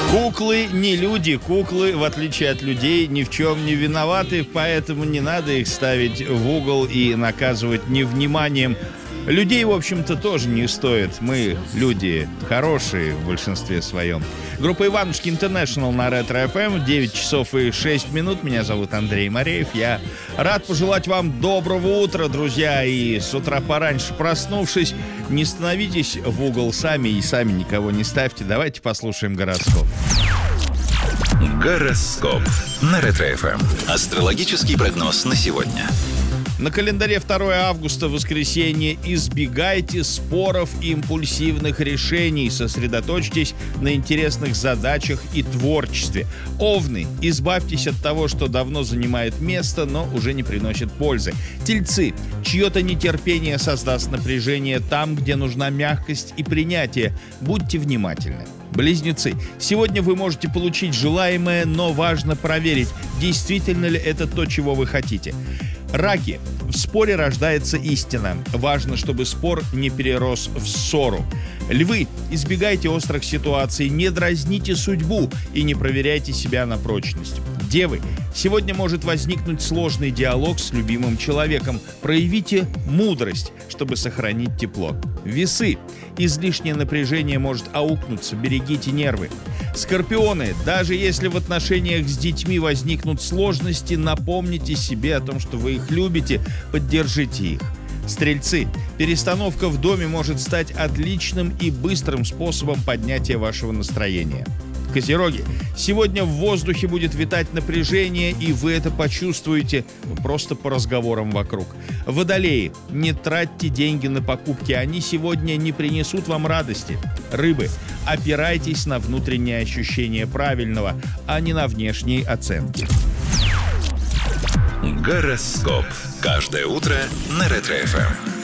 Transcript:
Куклы не люди, куклы, в отличие от людей, ни в чем не виноваты, поэтому не надо их ставить в угол и наказывать невниманием. Людей, в общем-то, тоже не стоит. Мы люди хорошие в большинстве своем. Группа Иванушки International на Ретро-ФМ. 9 часов и 6 минут. Меня зовут Андрей Мореев. Я рад пожелать вам доброго утра, друзья. И с утра пораньше проснувшись, не становитесь в угол сами и сами никого не ставьте. Давайте послушаем гороскоп. Гороскоп на Ретро-ФМ. Астрологический прогноз на сегодня. На календаре 2 августа, воскресенье. Избегайте споров и импульсивных решений. Сосредоточьтесь на интересных задачах и творчестве. Овны, избавьтесь от того, что давно занимает место, но уже не приносит пользы. Тельцы, чье-то нетерпение создаст напряжение там, где нужна мягкость и принятие. Будьте внимательны. Близнецы, сегодня вы можете получить желаемое, но важно проверить, действительно ли это то, чего вы хотите. Раки, в споре рождается истина. Важно, чтобы спор не перерос в ссору. Львы, избегайте острых ситуаций, не дразните судьбу и не проверяйте себя на прочность. Девы, сегодня может возникнуть сложный диалог с любимым человеком. Проявите мудрость, чтобы сохранить тепло. Весы, излишнее напряжение может аукнуться, берегите нервы. Скорпионы, даже если в отношениях с детьми возникнут сложности, напомните себе о том, что вы их любите, поддержите их. Стрельцы, перестановка в доме может стать отличным и быстрым способом поднятия вашего настроения. Козероги, сегодня в воздухе будет витать напряжение, и вы это почувствуете просто по разговорам вокруг. Водолеи, не тратьте деньги на покупки, они сегодня не принесут вам радости. Рыбы, опирайтесь на внутреннее ощущение правильного, а не на внешние оценки. Гороскоп. Каждое утро на Ретро-ФМ.